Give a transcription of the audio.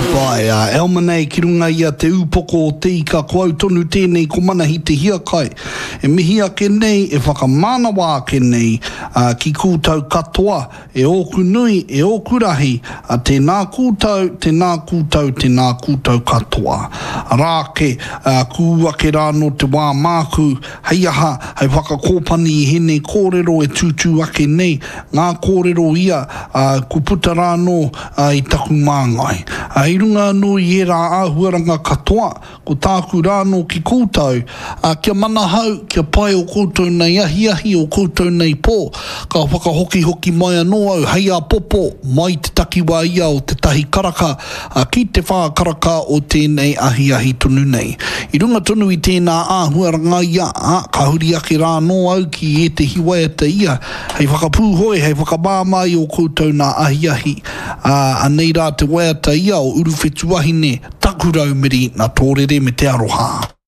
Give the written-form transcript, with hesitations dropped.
Whai, elma nei ki runga ia te upoko o te ika kau tonu tēnei ko mana hi te hiakai. E mihi ake nei, e whakamanawa ake nei, ki kūtau katoa, e oku nui, e oku rahi, tēnā kūtau, tēnā kūtau, tēnā kūtau katoa. Rāke, kūake rāno te wā māku, hei aha, hei whakakōpani I hene kōrero e tūtū ake nei, ngā kōrero ia, ku puta rāno I taku māngai. I runga no I e rā āhuaranga katoa, ko tāku rāno ki kūtau, kia mana hau, kia pai o koutou nei ahi o koutou nei pō, ka whakahoki mai anō au, hei a popo, mai te takiwa ia o te tahi karaka, ki te whākaraka o tēnei ahi tonu nei. I runga tonu I tēnā āhuaranga ia, ka huri ake rāno au ki e te hiwaiata ia, hei whakapūhoi, hei whakamāmai o koutou nā ahi, anei rā te waiata ia o uruwhetu wahine, takurau miri na tōrere me te aroha.